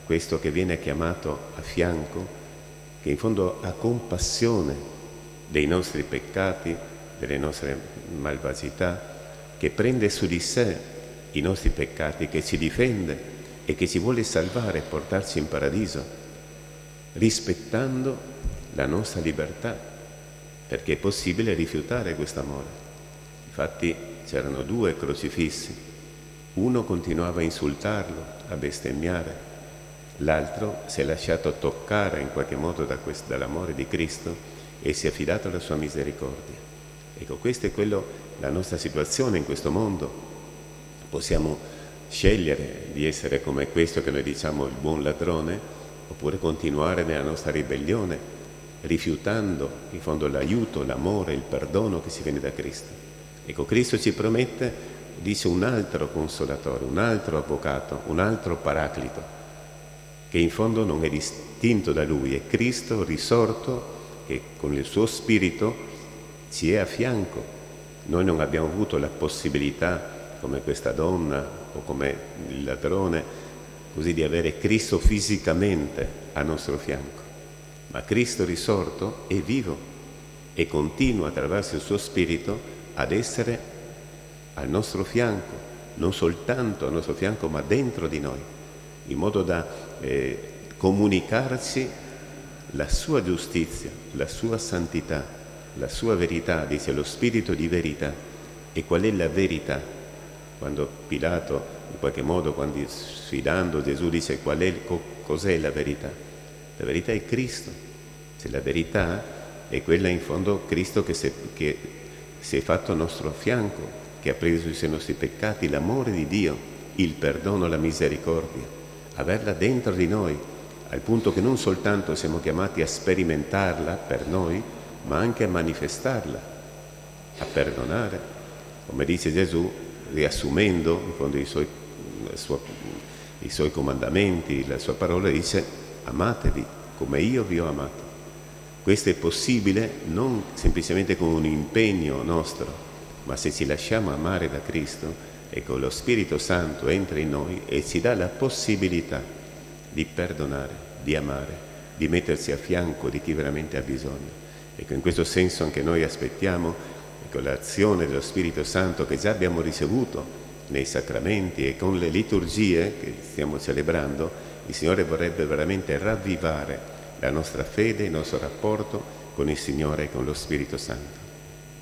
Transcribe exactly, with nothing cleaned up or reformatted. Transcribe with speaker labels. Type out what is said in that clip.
Speaker 1: questo che viene chiamato a fianco, che in fondo ha compassione dei nostri peccati, delle nostre malvagità, che prende su di sé i nostri peccati, che ci difende e che ci vuole salvare e portarci in paradiso, rispettando la nostra libertà, perché è possibile rifiutare questo amore. Infatti c'erano due crocifissi, uno continuava a insultarlo, a bestemmiare, l'altro si è lasciato toccare in qualche modo da questo, dall'amore di Cristo e si è affidato alla sua misericordia. Ecco, questa è quello, la nostra situazione in questo mondo. Possiamo scegliere di essere come questo che noi diciamo il buon ladrone, oppure continuare nella nostra ribellione, rifiutando in fondo l'aiuto, l'amore, il perdono che ci viene da Cristo. Ecco, Cristo ci promette, dice, un altro consolatore, un altro avvocato, un altro paraclito, che in fondo non è distinto da Lui, è Cristo risorto che con il suo spirito ci è a fianco. Noi non abbiamo avuto la possibilità, come questa donna o come il ladrone, così di avere Cristo fisicamente al nostro fianco. Ma Cristo risorto è vivo e continua attraverso il suo spirito ad essere al nostro fianco, non soltanto al nostro fianco, ma dentro di noi, in modo da eh, comunicarci la sua giustizia, la sua santità, la sua verità, dice lo spirito di verità. E qual è la verità? Quando Pilato, in qualche modo, quando sfidando Gesù dice qual è, cos'è la verità? La verità è Cristo. Se la verità è quella in fondo Cristo che si, è, che si è fatto al nostro fianco, che ha preso sui nostri peccati, l'amore di Dio, il perdono, la misericordia. Averla dentro di noi, al punto che non soltanto siamo chiamati a sperimentarla per noi, ma anche a manifestarla, a perdonare. Come dice Gesù, riassumendo in fondo i suoi, suo, i suoi comandamenti, la sua parola, dice amatevi come io vi ho amato. Questo è possibile non semplicemente con un impegno nostro, ma se ci lasciamo amare da Cristo, ecco, lo Spirito Santo entra in noi e ci dà la possibilità di perdonare, di amare, di mettersi a fianco di chi veramente ha bisogno. Ecco, in questo senso anche noi aspettiamo con l'azione dello Spirito Santo che già abbiamo ricevuto nei sacramenti e con le liturgie che stiamo celebrando, il Signore vorrebbe veramente ravvivare la nostra fede, il nostro rapporto con il Signore e con lo Spirito Santo.